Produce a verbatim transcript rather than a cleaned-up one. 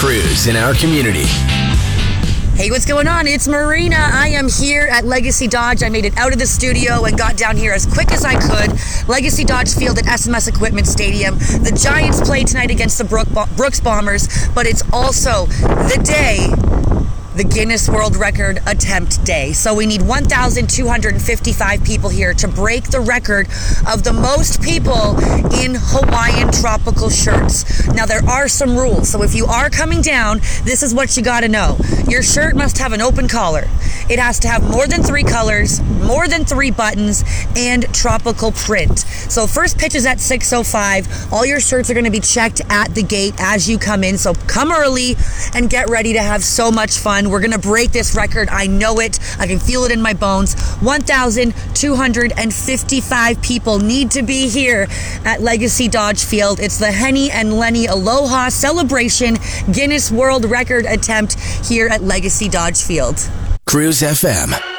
Cruz in our community. Hey, what's going on? It's Marina. I am here at Legacy Dodge. I made it out of the studio and got down here as quick as I could. Legacy Dodge Field at S M S Equipment Stadium. The Giants play tonight against the Brook Brooks Bombers, but it's also the day, the Guinness World Record Attempt Day. So we need one thousand two hundred fifty-five people here to break the record of the most people in Hawaiian tropical shirts. Now, there are some rules. So if you are coming down, this is what you gotta know. Your shirt must have an open collar. It has to have more than three colors, more than three buttons, and tropical print. So first pitch is at six oh five. All your shirts are gonna be checked at the gate as you come in. So come early and get ready to have so much fun. We're going to break this record. I know it. I can feel it in my bones. one thousand two hundred fifty-five people need to be here at Legacy Dodge Field. It's the Henny and Lenny Aloha Celebration Guinness World Record Attempt here at Legacy Dodge Field. Cruz F M.